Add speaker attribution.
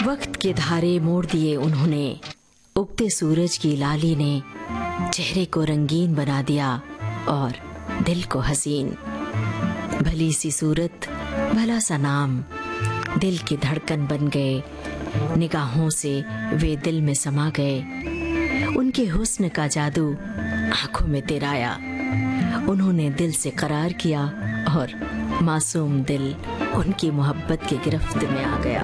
Speaker 1: वक्त के धारे मोड़ दिए उन्होंने, उगते सूरज की लाली ने चेहरे को रंगीन बना दिया और दिल को हसीन। भली सी सूरत, भला सा नाम, दिल की धड़कन बन गए, निगाहों से वे दिल में समा गए। उनके हुस्न का जादू आंखों में तेराया, उन्होंने दिल से करार किया और मासूम दिल उनकी मोहब्बत की गिरफ्त में आ गया।